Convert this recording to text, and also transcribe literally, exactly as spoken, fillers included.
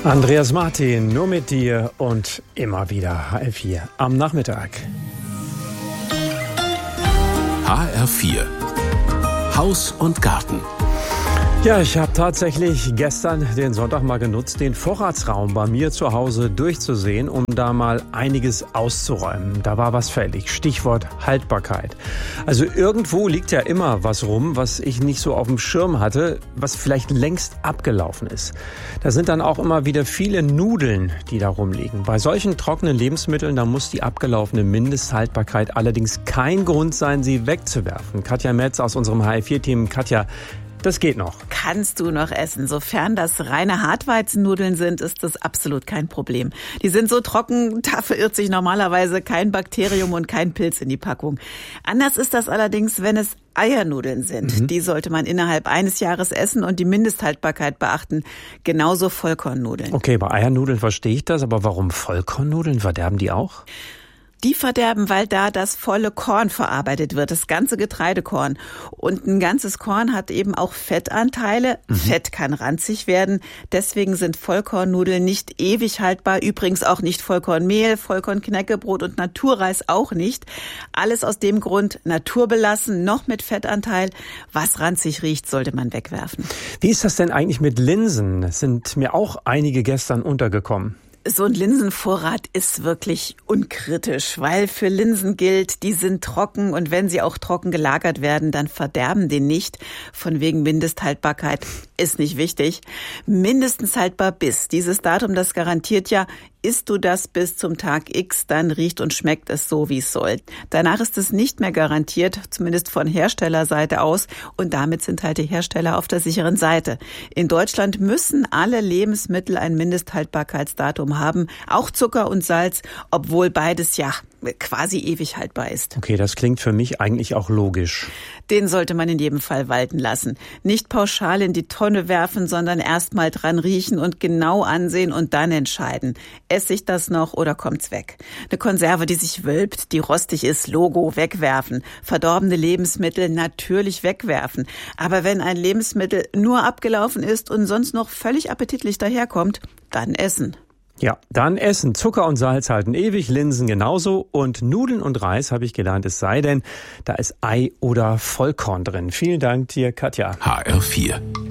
Andreas Martin, nur mit dir und immer wieder H R vier am Nachmittag. H R vier Haus und Garten. Ja, ich habe tatsächlich gestern den Sonntag mal genutzt, den Vorratsraum bei mir zu Hause durchzusehen, um da mal einiges auszuräumen. Da war was fällig. Stichwort Haltbarkeit. Also irgendwo liegt ja immer was rum, was ich nicht so auf dem Schirm hatte, was vielleicht längst abgelaufen ist. Da sind dann auch immer wieder viele Nudeln, die da rumliegen. Bei solchen trockenen Lebensmitteln, da muss die abgelaufene Mindesthaltbarkeit allerdings kein Grund sein, sie wegzuwerfen. Katja Metz aus unserem H R vier-Team. Katja, das geht noch. Kannst du noch essen. Sofern das reine Hartweizennudeln sind, ist das absolut kein Problem. Die sind so trocken, da verirrt sich normalerweise kein Bakterium und kein Pilz in die Packung. Anders ist das allerdings, wenn es Eiernudeln sind. Mhm. Die sollte man innerhalb eines Jahres essen und die Mindesthaltbarkeit beachten. Genauso Vollkornnudeln. Okay, bei Eiernudeln verstehe ich das, aber warum Vollkornnudeln? Verderben die auch? Die verderben, weil da das volle Korn verarbeitet wird, das ganze Getreidekorn. Und ein ganzes Korn hat eben auch Fettanteile. Mhm. Fett kann ranzig werden. Deswegen sind Vollkornnudeln nicht ewig haltbar. Übrigens auch nicht Vollkornmehl, Vollkornknäckebrot und Naturreis auch nicht. Alles aus dem Grund naturbelassen, noch mit Fettanteil. Was ranzig riecht, sollte man wegwerfen. Wie ist das denn eigentlich mit Linsen? Es sind mir auch einige gestern untergekommen. So ein Linsenvorrat ist wirklich unkritisch, weil für Linsen gilt, die sind trocken und wenn sie auch trocken gelagert werden, dann verderben die nicht. Von wegen Mindesthaltbarkeit ist nicht wichtig. Mindestens haltbar bis. Dieses Datum, das garantiert ja, isst du das bis zum Tag X, dann riecht und schmeckt es so, wie es soll. Danach ist es nicht mehr garantiert, zumindest von Herstellerseite aus. Und damit sind halt die Hersteller auf der sicheren Seite. In Deutschland müssen alle Lebensmittel ein Mindesthaltbarkeitsdatum haben, auch Zucker und Salz, obwohl beides ja quasi ewig haltbar ist. Okay, das klingt für mich eigentlich auch logisch. Den sollte man in jedem Fall walten lassen. Nicht pauschal in die Tonne werfen, sondern erst mal dran riechen und genau ansehen und dann entscheiden. Esse ich das noch oder kommt's weg? Eine Konserve, die sich wölbt, die rostig ist, Logo, wegwerfen. Verdorbene Lebensmittel natürlich wegwerfen. Aber wenn ein Lebensmittel nur abgelaufen ist und sonst noch völlig appetitlich daherkommt, dann essen. Ja, dann essen. Zucker und Salz halten ewig, Linsen genauso. Und Nudeln und Reis, habe ich gelernt, es sei denn, da ist Ei oder Vollkorn drin. Vielen Dank dir, Katja. H R vier